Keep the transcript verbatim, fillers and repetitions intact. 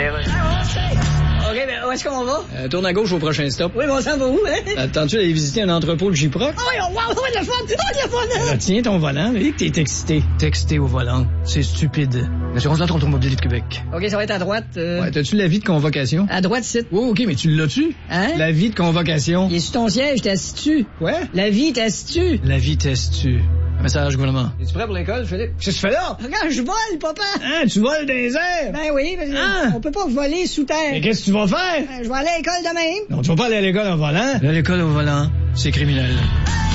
OK, ben, où est-ce qu'on va? Euh, tourne à gauche au prochain stop. Oui, mais on s'en va où, hein? Attends-tu d'aller visiter un entrepôt de J-Proc? Oh, oui, oh, wow, oh, le fun! Oh, le fun! Alors, tiens ton volant, et que t'es excité. Texter au volant, c'est stupide. L'assurance de l'automobile de Québec. OK, ça va être à droite. Euh... Ouais, t'as-tu l'avis de convocation? À droite, c'est... Oh, OK, mais tu l'as-tu? Hein? L'avis de convocation. Il est sur ton siège, t'es assis-tu? Quoi? L'avis, t'es assis-tu? L'avis t'es-tu? Message gouvernement. Es-tu prêt pour l'école, Philippe? Qu'est-ce que tu fais là? Regarde, je vole, papa! Hein, tu voles dans les airs? Ben oui, parce que Hein? on peut pas voler sous terre. Mais qu'est-ce que tu vas faire? Ben, je vais aller à l'école demain. Non, tu vas pas aller à l'école en volant. Aller à l'école au volant, c'est criminel.